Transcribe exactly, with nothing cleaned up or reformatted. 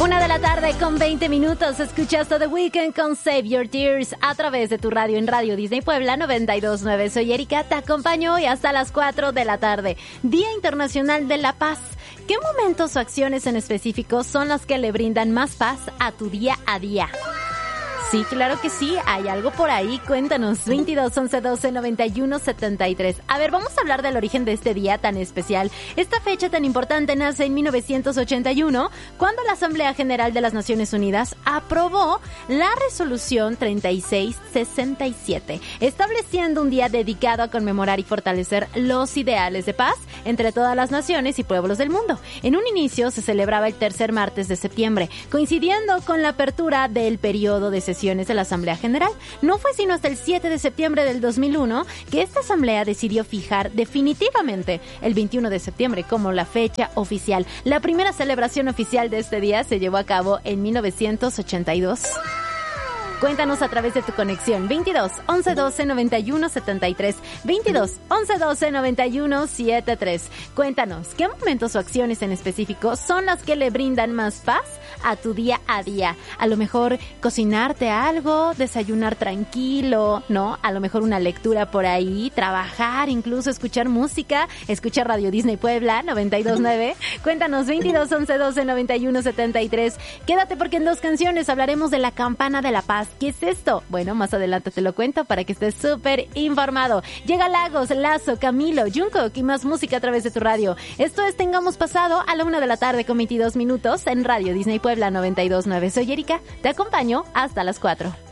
Una de la tarde con veinte minutos. Escuchaste The Weeknd con Save Your Tears a través de tu radio en Radio Disney Puebla noventa y dos punto nueve. Soy Erika, te acompaño hoy hasta las cuatro de la tarde. Día Internacional de la Paz. ¿Qué momentos o acciones en específico son las que le brindan más paz a tu día a día? Sí, claro que sí, hay algo por ahí, cuéntanos, veintidós, once, doce, noventa y uno, setenta y tres. A ver, vamos a hablar del origen de este día tan especial. Esta fecha tan importante nace en mil novecientos ochenta y uno, cuando la Asamblea General de las Naciones Unidas aprobó la Resolución treinta y seis sesenta y siete, estableciendo un día dedicado a conmemorar y fortalecer los ideales de paz entre todas las naciones y pueblos del mundo. En un inicio se celebraba el tercer martes de septiembre, coincidiendo con la apertura del periodo de sesión de la Asamblea General. No fue sino hasta el siete de septiembre del dos mil uno que esta asamblea decidió fijar definitivamente el veintiuno de septiembre como la fecha oficial. La primera celebración oficial de este día se llevó a cabo en mil novecientos ochenta y dos. Cuéntanos a través de tu conexión veintidós, once, doce, noventa y uno, setenta y tres, veintidós, once, doce, noventa y uno, setenta y tres. Cuéntanos, ¿qué momentos o acciones en específico son las que le brindan más paz a tu día a día? A lo mejor cocinarte algo, desayunar tranquilo, ¿no? A lo mejor una lectura por ahí, trabajar, incluso escuchar música, escuchar Radio Disney Puebla noventa y dos punto nueve. Cuéntanos veintidós, once, doce, noventa y uno, setenta y tres. Quédate porque en dos canciones hablaremos de la campana de la paz. ¿Qué es esto? Bueno, más adelante te lo cuento para que estés súper informado. Llega Lagos, Lazo, Camilo, Jungkook y más música a través de tu radio. Esto es Tengamos Pasado a la una de la tarde con veintidós minutos en Radio Disney Puebla noventa y dos punto nueve. Soy Erika, te acompaño hasta las cuatro.